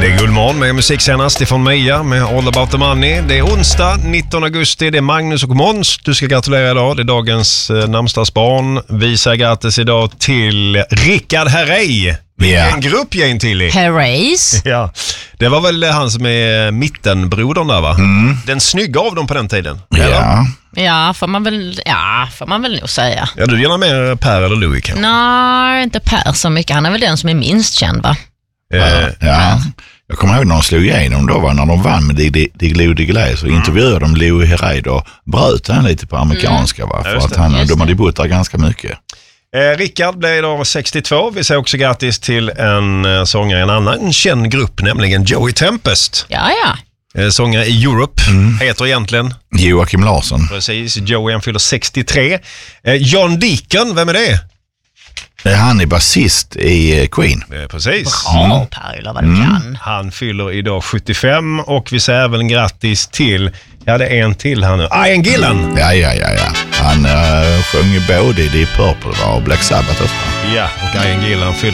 Det är Guldmorgon med musik senast ifrån Meja med All About The Money. Det är onsdag 19 augusti, det är Magnus och Måns. Du ska gratulera idag, det är dagens namnsdagsbarn. Vi säger grattis idag till Rickard Herrey. En gruppgäng till i. Herreys. Ja, det var väl han som är mittenbrodern där, va? Den snygga av dem på den tiden. Ja. Ja, får man väl nog säga. Ja, du gillar mer Per eller Louis kanske? Nej, inte Per så mycket. Han är väl den som är minst känd, va? Ja. Jag kommer ihåg när de slog igenom då, när de vann med Diggiloo så intervjuade de Louis Herrey och bröt han lite på amerikanska, va? För att de hade bott där ganska mycket. Rickard blev idag 62. Vi säger också grattis till en sångare i en annan känd grupp, nämligen Joey Tempest. Ja. Sångare i Europe, heter egentligen Joakim Larsson. Precis, Joey, han fyller 63. John Deacon, vem är det? Han är basist i Queen. Precis. Bra, Per, vad du kan. Han fyller idag 75 och vi säger även grattis till, det är en till här nu, Ian Gillan. Ja. Han sjöng både i Deep Purple och Black Sabbath också. Ja, och Ian Gillan fyller